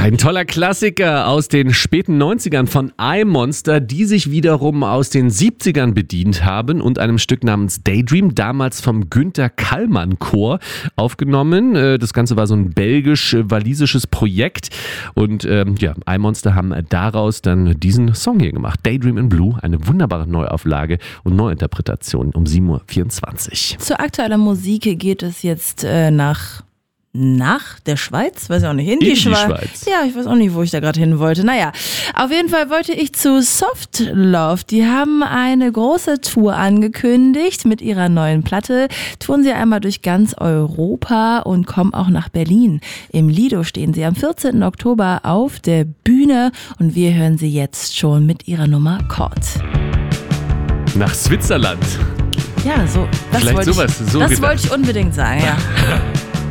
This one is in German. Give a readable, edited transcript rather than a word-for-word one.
Ein toller Klassiker aus den späten 90ern von I-Monster, die sich wiederum aus den 70ern bedient haben und einem Stück namens Daydream, damals vom Günter Kallmann Chor aufgenommen. Das Ganze war so ein belgisch-walisisches Projekt und I-Monster haben daraus dann diesen Song hier gemacht. Daydream in Blue, eine wunderbare Neuauflage und Neuinterpretation um 7.24 Uhr. Zur aktuellen Musik geht es jetzt nach der Schweiz, weiß ich auch nicht, in die Schweiz. Ja, ich weiß auch nicht, wo ich da gerade hin wollte. Naja, auf jeden Fall wollte ich zu Soft Love. Die haben eine große Tour angekündigt mit ihrer neuen Platte. Touren sie einmal durch ganz Europa und kommen auch nach Berlin. Im Lido stehen sie am 14. Oktober auf der Bühne und wir hören sie jetzt schon mit ihrer Nummer Chord. Nach Switzerland. Ja, so. Das wollte ich unbedingt sagen, ja.